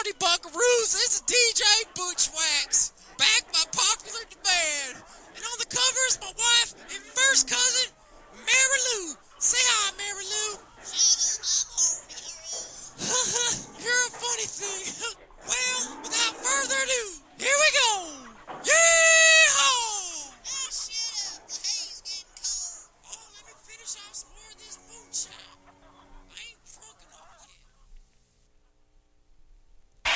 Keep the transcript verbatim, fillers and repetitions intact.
howdy, buckaroos. This is D J Butchwax, back by popular demand. And on the cover is my wife and first cousin, Mary Lou. Say hi, Mary Lou. You're a funny thing. Well, without further ado, here we go.